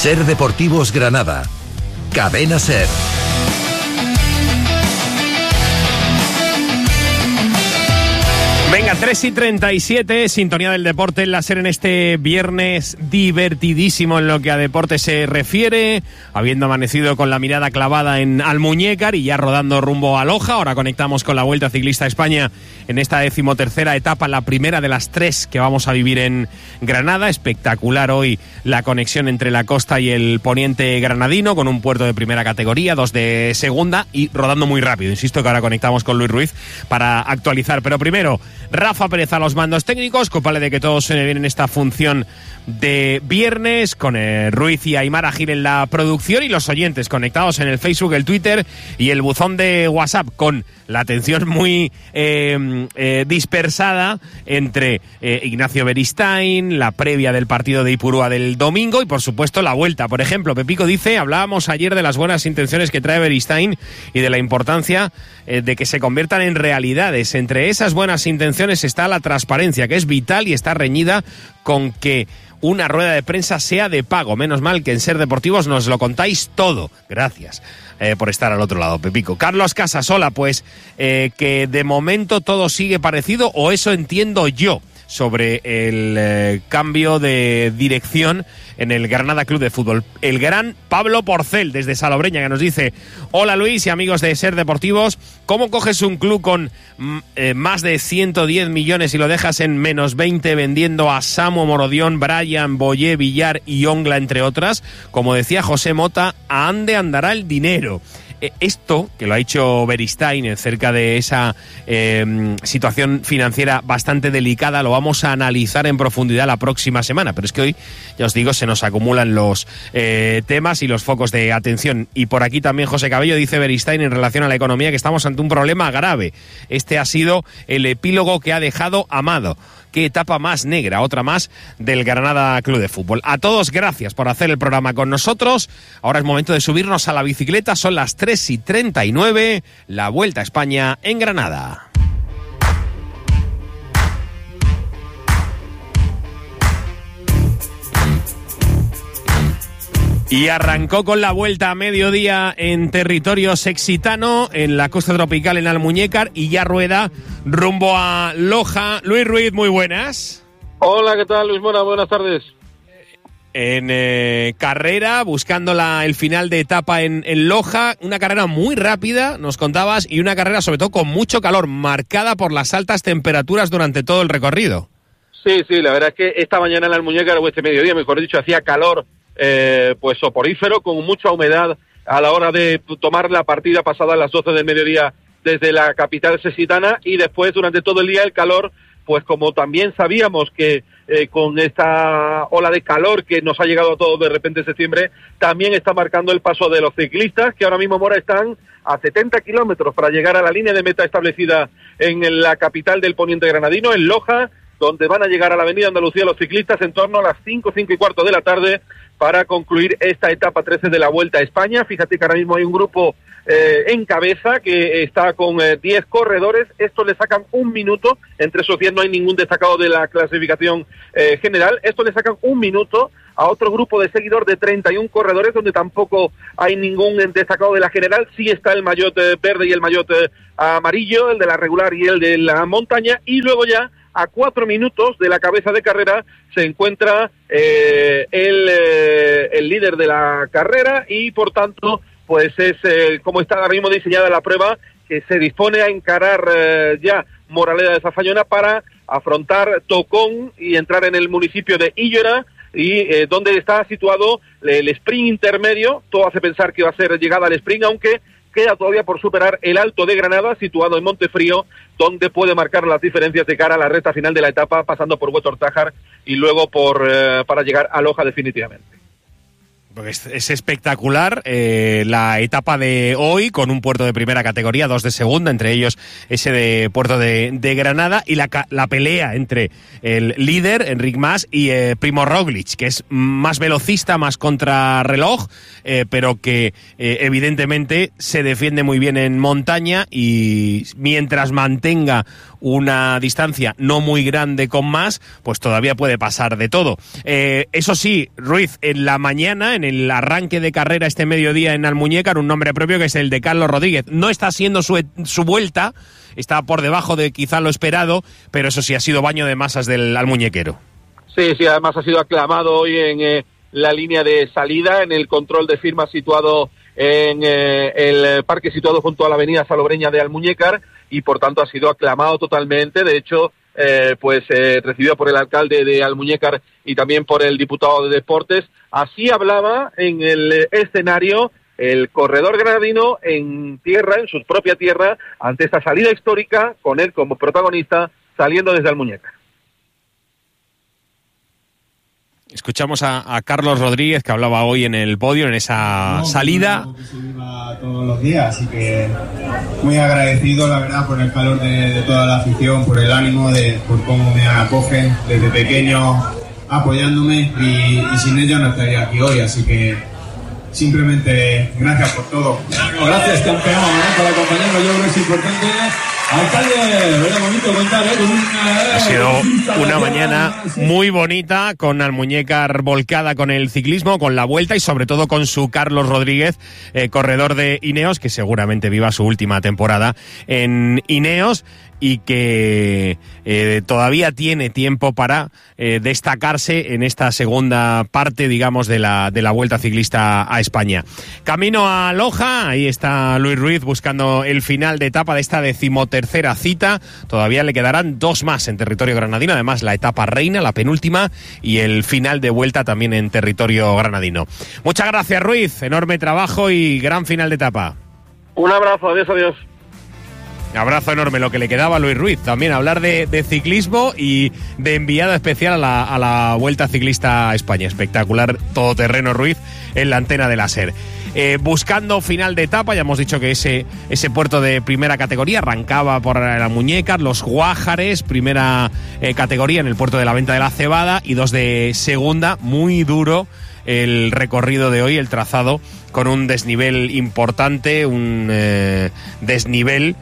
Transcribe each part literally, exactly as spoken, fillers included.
Ser Deportivos Granada. Cadena Ser. Venga, tres y treinta y siete, sintonía del deporte en la SER en este viernes divertidísimo en lo que a deporte se refiere, habiendo amanecido con la mirada clavada en Almuñécar y ya rodando rumbo a Loja. Ahora conectamos con la Vuelta Ciclista a España en esta decimotercera etapa, la primera de las tres que vamos a vivir en Granada. Espectacular hoy la conexión entre la costa y el poniente granadino, con un puerto de primera categoría, dos de segunda y rodando muy rápido. Insisto que ahora conectamos con Luis Ruiz para actualizar, pero primero Rafa Pérez a los mandos técnicos, culpable de que todo suene bien en esta función de viernes, con eh, Ruiz y Aymar Agil en la producción, y los oyentes conectados en el Facebook, el Twitter y el buzón de WhatsApp, con la atención muy eh, eh, dispersada entre eh, Ignacio Beristain, la previa del partido de Ipurúa del domingo y por supuesto la vuelta. Por ejemplo, Pepico dice: hablábamos ayer de las buenas intenciones que trae Beristain y de la importancia eh, de que se conviertan en realidades. Entre esas buenas intenciones está la transparencia, que es vital y está reñida con que una rueda de prensa sea de pago. Menos mal que en Ser Deportivos nos lo contáis todo. Gracias eh, por estar al otro lado, Pepico. Carlos Casasola, pues eh, que de momento todo sigue parecido, o eso entiendo yo, sobre el eh, cambio de dirección en el Granada Club de Fútbol. El gran Pablo Porcel, desde Salobreña, que nos dice: hola Luis y amigos de Ser Deportivos, ¿cómo coges un club con eh, más de ciento diez millones y lo dejas en menos veinte vendiendo a Samu, Morodión, Brian, Boyé, Villar y Ongla, entre otras? Como decía José Mota, ¿a dónde andará el dinero? Esto, que lo ha hecho Beristain cerca de esa eh, situación financiera bastante delicada, lo vamos a analizar en profundidad la próxima semana. Pero es que hoy, ya os digo, se nos acumulan los eh, temas y los focos de atención. Y por aquí también José Cabello dice Beristain en relación a la economía que estamos ante un problema grave. Este ha sido el epílogo que ha dejado Amado. Qué etapa más negra, otra más del Granada Club de Fútbol. A todos, gracias por hacer el programa con nosotros. Ahora es momento de subirnos a la bicicleta. Son las tres y treinta y nueve. La Vuelta a España en Granada. Y arrancó con la vuelta a mediodía en territorio sexitano, en la costa tropical en Almuñécar, y ya rueda rumbo a Loja. Luis Ruiz, muy buenas. Hola, ¿qué tal, Luis Mora? Buenas tardes. En eh, carrera, buscando la, el final de etapa en, en Loja, una carrera muy rápida, nos contabas, y una carrera sobre todo con mucho calor, marcada por las altas temperaturas durante todo el recorrido. Sí, sí, la verdad es que esta mañana en Almuñécar, o este mediodía, mejor dicho, hacía calor, Eh, pues soporífero, con mucha humedad a la hora de tomar la partida pasada a las doce del mediodía desde la capital sexitana, y después durante todo el día el calor, pues como también sabíamos que eh, con esta ola de calor que nos ha llegado a todos de repente en septiembre, también está marcando el paso de los ciclistas, que ahora mismo, Mora, están a setenta kilómetros para llegar a la línea de meta establecida en la capital del poniente granadino, en Loja, donde van a llegar a la avenida Andalucía los ciclistas en torno a las cinco, cinco y cuarto de la tarde, para concluir esta etapa trece de la Vuelta a España. Fíjate que ahora mismo hay un grupo eh, en cabeza que está con eh, diez corredores. Esto le sacan un minuto, entre esos diez no hay ningún destacado de la clasificación eh, general. Esto le sacan un minuto a otro grupo de seguidor de treinta y uno corredores, donde tampoco hay ningún destacado de la general. Sí está el maillot eh, verde y el maillot eh, amarillo, el de la regular y el de la montaña, y luego ya a cuatro minutos de la cabeza de carrera se encuentra eh, el, eh, el líder de la carrera, y por tanto pues es eh, como está ahora mismo diseñada la prueba, que se dispone a encarar eh, ya Moraleda de Zafallona para afrontar Tocón y entrar en el municipio de Illora, y eh, donde está situado el sprint intermedio. Todo hace pensar que va a ser llegada al sprint, aunque queda todavía por superar el Alto de Granada, situado en Montefrío, donde puede marcar las diferencias de cara a la recta final de la etapa, pasando por Huetortájar y luego por eh, para llegar a Loja definitivamente. Pues es espectacular eh, la etapa de hoy, con un puerto de primera categoría, dos de segunda, entre ellos ese de Puerto de, de Granada, y la, la pelea entre el líder, Enric Mas, y eh, Primo Roglic, que es más velocista, más contrarreloj, eh, pero que eh, evidentemente se defiende muy bien en montaña, y mientras mantenga una distancia no muy grande con más, pues todavía puede pasar de todo. Eh, eso sí, Ruiz, en la mañana, en el arranque de carrera este mediodía en Almuñécar, un nombre propio que es el de Carlos Rodríguez. No está siendo su, su vuelta, está por debajo de quizá lo esperado, pero eso sí ha sido baño de masas del almuñequero. Sí, sí, además ha sido aclamado hoy en eh, la línea de salida, en el control de firmas situado en eh, el parque situado junto a la avenida Salobreña de Almuñécar, y por tanto ha sido aclamado totalmente. De hecho, eh, pues eh, recibido por el alcalde de Almuñécar y también por el diputado de Deportes. Así hablaba en el escenario el corredor granadino en tierra, en su propia tierra, ante esta salida histórica, con él como protagonista, saliendo desde Almuñécar. Escuchamos a, a Carlos Rodríguez, que hablaba hoy en el podio, en esa no, salida. Que se viva todos los días, así que muy agradecido, la verdad, por el calor de, de toda la afición, por el ánimo, de, por cómo me acogen desde pequeño, apoyándome, y, y sin ellos no estaría aquí hoy, así que simplemente gracias por todo. Gracias, campeón, ¿eh? Por acompañarnos, yo creo que es importante. Alcalde, era bonito contar, ¿eh? Con una... Ha sido una mañana muy bonita, con Almuñécar volcada con el ciclismo, con la vuelta y sobre todo con su Carlos Rodríguez, eh, corredor de Ineos, que seguramente viva su última temporada en Ineos y que eh, todavía tiene tiempo para eh, destacarse en esta segunda parte, digamos, de la, de la Vuelta Ciclista a España. Camino a Loja, ahí está Luis Ruiz buscando el final de etapa de esta decimotercera cita. Todavía le quedarán dos más en territorio granadino, además la etapa reina, la penúltima, y el final de vuelta también en territorio granadino. Muchas gracias, Ruiz, enorme trabajo y gran final de etapa. Un abrazo, adiós, adiós. Abrazo enorme, lo que le quedaba a Luis Ruiz, también hablar de, de ciclismo y de enviado especial a la, a la Vuelta Ciclista a España. Espectacular todoterreno Ruiz en la antena de la SER. Eh, buscando final de etapa, ya hemos dicho que ese, ese puerto de primera categoría arrancaba por la Muñeca, los Guájares, primera eh, categoría en el puerto de la Venta de la Cebada, y dos de segunda, muy duro el recorrido de hoy, el trazado, con un desnivel importante, un eh, desnivel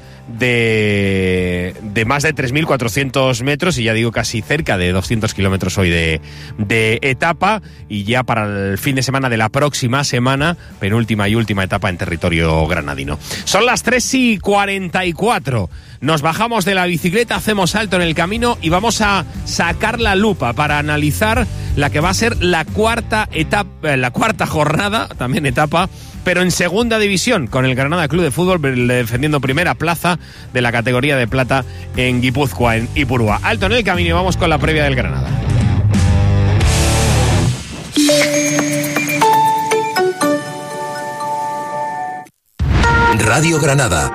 de, de más de tres mil cuatrocientos metros, y ya digo casi cerca de doscientos kilómetros hoy de, de etapa, y ya para el fin de semana de la próxima semana, penúltima y última etapa en territorio granadino. Son las tres y cuarenta y cuatro. Nos bajamos de la bicicleta, hacemos alto en el camino y vamos a sacar la lupa para analizar la que va a ser la cuarta etapa, la cuarta jornada, también etapa, pero en segunda división, con el Granada Club de Fútbol defendiendo primera plaza de la categoría de plata en Guipúzcoa, en Ipurúa. Alto en el camino y vamos con la previa del Granada. Radio Granada.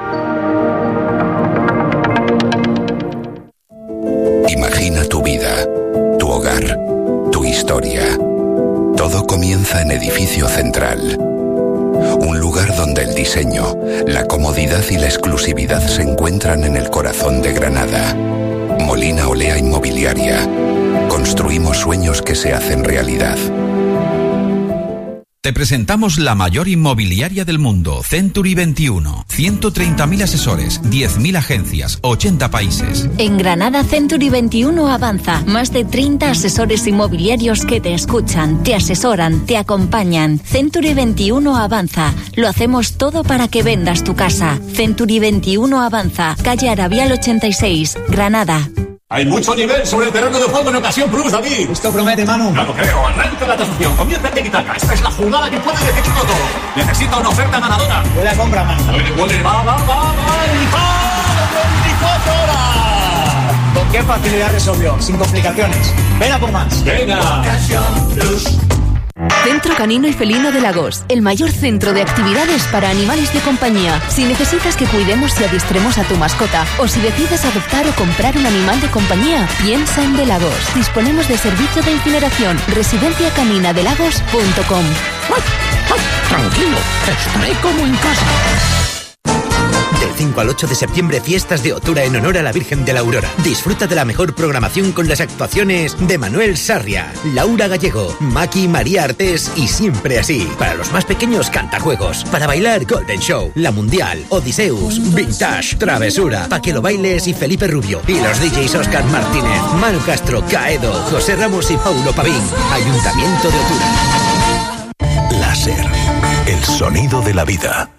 Imagina tu vida, tu hogar, tu historia. Todo comienza en Edificio Central. Un lugar donde el diseño, la comodidad y la exclusividad se encuentran en el corazón de Granada. Molina Olea Inmobiliaria. Construimos sueños que se hacen realidad. Te presentamos la mayor inmobiliaria del mundo, Century veintiuno. ciento treinta mil asesores, diez mil agencias, ochenta países. En Granada, Century veintiuno avanza. Más de treinta asesores inmobiliarios que te escuchan, te asesoran, te acompañan. Century veintiuno avanza. Lo hacemos todo para que vendas tu casa. Century veintiuno avanza. Calle Arabial ochenta y seis, Granada. Hay mucho nivel sobre el terreno de juego en Ocasión Plus, David. Esto promete, Manu. No lo creo. Arranca la tasación. Comienza el tiki-taka. Esta es la jugada que puede decidirlo todo. Necesita una oferta ganadora. Buena compra, Manu. Huele, huele. Va, va, va, va. Y va. veinticuatro horas. Con qué facilidad resolvió. Sin complicaciones. Ven a por más. Venga. Ocasión Plus. Centro Canino y Felino de Lagos, el mayor centro de actividades para animales de compañía. Si necesitas que cuidemos y adiestremos a tu mascota, o si decides adoptar o comprar un animal de compañía, piensa en De Lagos. Disponemos de servicio de incineración. residencia canina de lagos punto com. Tranquilo, estaré como en casa. Del cinco al ocho de septiembre, fiestas de Otura en honor a la Virgen de la Aurora. Disfruta de la mejor programación con las actuaciones de Manuel Sarria, Laura Gallego, Maki María Artés y Siempre Así. Para los más pequeños, cantajuegos. Para bailar, Golden Show, La Mundial, Odiseus, Vintage, Travesura, Pa' que lo bailes y Felipe Rubio. Y los D Js Oscar Martínez, Manu Castro, Caedo, José Ramos y Paulo Pavín. Ayuntamiento de Otura. Láser, el sonido de la vida.